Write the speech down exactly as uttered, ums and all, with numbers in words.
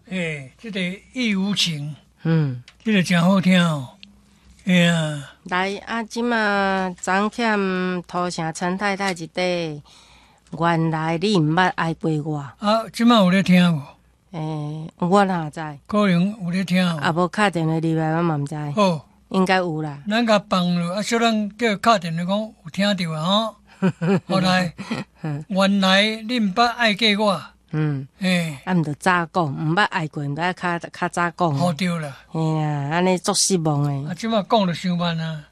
诶，这个义无情， 嗯， 这个真好听哦。哎呀， 来啊，即马张欠土城陈太太一块，原来你毋捌爱过我。 啊，即摆有咧听无？ 诶、我哪知？ 可能有咧听啊， 无？ 无敲电话入来，我嘛毋知。 好， 应该有啦。 咱甲放落，啊，小人叫敲电话讲有听着啊，吼。后来，原来你毋捌爱过我， 嗯， 诶， 啊，毋着早讲，毋捌爱过，毋捌较较早讲。 好对啦。 嘿啊，安尼足失望诶。 啊，即摆讲着伤慢啊。